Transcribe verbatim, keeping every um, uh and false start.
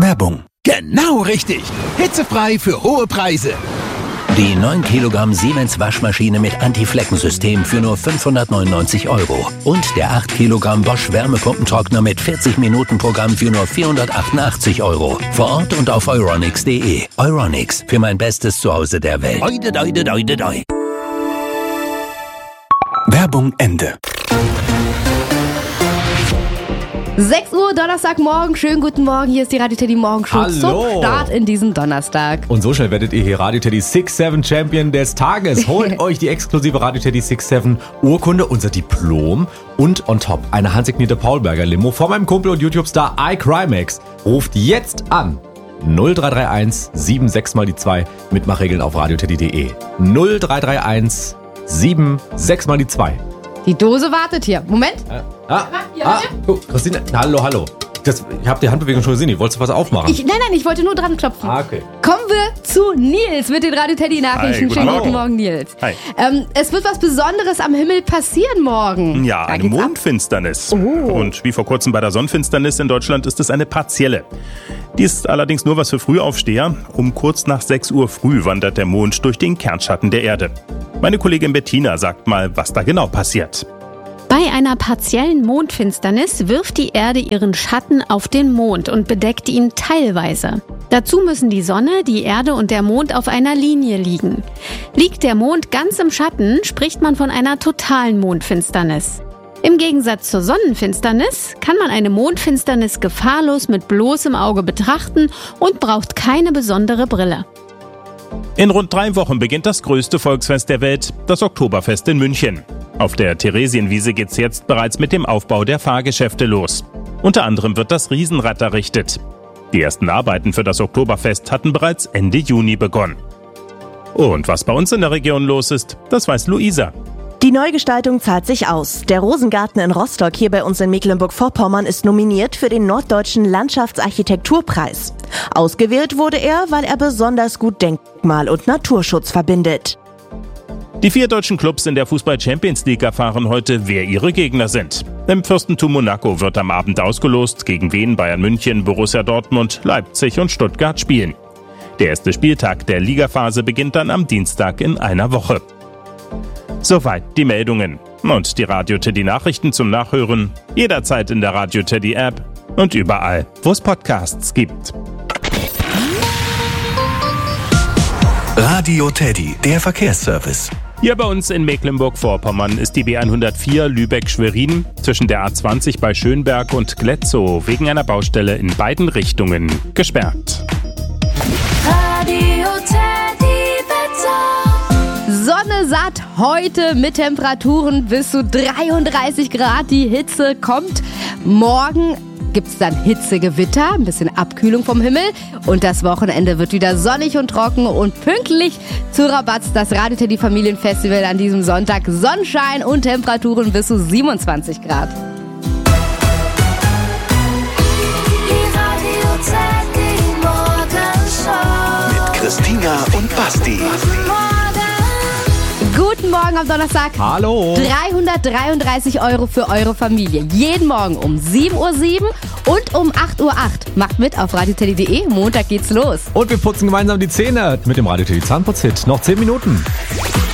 Werbung. Genau richtig. Hitzefrei für hohe Preise. Die neun Kilogramm Siemens Waschmaschine mit Anti-Flecken-System für nur fünfhundertneunundneunzig Euro. Und der acht Kilogramm Bosch Wärmepumpentrockner mit vierzig Minuten Programm für nur vierhundertachtundachtzig Euro. Vor Ort und auf euronics punkt de. Euronics, für mein bestes Zuhause der Welt. Doi, doi, doi, doi, doi. Werbung Ende. sechs Uhr, Donnerstagmorgen. Schönen guten Morgen. Hier ist die Radio Teddy Morgenshow Hallo. zum Start in diesen Donnerstag. Und so schnell werdet ihr hier Radio Teddy sechs sieben Champion des Tages. Holt euch die exklusive Radio Teddy sechs sieben Urkunde, unser Diplom und on top eine handsignierte Paulberger Limo von meinem Kumpel und YouTube-Star iCrimex. Ruft jetzt an. null drei drei eins sieben sechs mal die zwei. Mitmachregeln auf radioteddy punkt de. null drei drei eins sieben sechs mal die zwei. Die Dose wartet hier. Moment. Äh, ah, ah, oh, Christine, hallo, hallo. Das, ich habe die Handbewegung schon gesehen. Ich wollte was aufmachen. Ich, nein, nein, ich wollte nur dran klopfen. Ah, okay. Kommen wir zu Nils mit den Radio Teddy Nachrichten. Hi, Schönen guten guten Morgen. Morgen, Nils. Hi. Ähm, es wird was Besonderes am Himmel passieren morgen. Ja, Da eine geht's ab. Mondfinsternis. Oh. Und wie vor kurzem bei der Sonnenfinsternis in Deutschland ist es eine partielle. Die ist allerdings nur was für Frühaufsteher. Um kurz nach sechs Uhr früh wandert der Mond durch den Kernschatten der Erde. Meine Kollegin Bettina sagt mal, was da genau passiert. Bei einer partiellen Mondfinsternis wirft die Erde ihren Schatten auf den Mond und bedeckt ihn teilweise. Dazu müssen die Sonne, die Erde und der Mond auf einer Linie liegen. Liegt der Mond ganz im Schatten, spricht man von einer totalen Mondfinsternis. Im Gegensatz zur Sonnenfinsternis kann man eine Mondfinsternis gefahrlos mit bloßem Auge betrachten und braucht keine besondere Brille. In rund drei Wochen beginnt das größte Volksfest der Welt, das Oktoberfest in München. Auf der Theresienwiese geht's jetzt bereits mit dem Aufbau der Fahrgeschäfte los. Unter anderem wird das Riesenrad errichtet. Die ersten Arbeiten für das Oktoberfest hatten bereits Ende Juni begonnen. Und was bei uns in der Region los ist, das weiß Luisa. Die Neugestaltung zahlt sich aus. Der Rosengarten in Rostock hier bei uns in Mecklenburg-Vorpommern ist nominiert für den Norddeutschen Landschaftsarchitekturpreis. Ausgewählt wurde er, weil er besonders gut Denkmal- und Naturschutz verbindet. Die vier deutschen Clubs in der Fußball-Champions League erfahren heute, wer ihre Gegner sind. Im Fürstentum Monaco wird am Abend ausgelost, gegen wen Bayern München, Borussia Dortmund, Leipzig und Stuttgart spielen. Der erste Spieltag der Ligaphase beginnt dann am Dienstag in einer Woche. Soweit die Meldungen. Und die Radio Teddy Nachrichten zum Nachhören jederzeit in der Radio Teddy App und überall, wo es Podcasts gibt. Radio Teddy, der Verkehrsservice. Hier bei uns in Mecklenburg-Vorpommern ist die B hundertvier Lübeck-Schwerin zwischen der A zwanzig bei Schönberg und Gletzow wegen einer Baustelle in beiden Richtungen gesperrt. Radio Teddy Wetter. Sonne satt heute mit Temperaturen bis zu dreiunddreißig Grad. Die Hitze kommt. Morgen gibt es dann Hitzegewitter, ein bisschen Abkühlung vom Himmel. Und das Wochenende wird wieder sonnig und trocken und pünktlich zu Rabatz das Radio Teddy Familienfestival an diesem Sonntag. Sonnenschein und Temperaturen bis zu siebenundzwanzig Grad. Die Radio Teddy Morgenshow. Mit Christina und Basti. Guten Morgen am Donnerstag. Hallo. dreihundertdreiunddreißig Euro für eure Familie. Jeden Morgen um sieben Uhr sieben und um acht Uhr acht. Macht mit auf radioteddy punkt de. Montag geht's los. Und wir putzen gemeinsam die Zähne mit dem Radio Teddy Zahnputzhit. Noch zehn Minuten.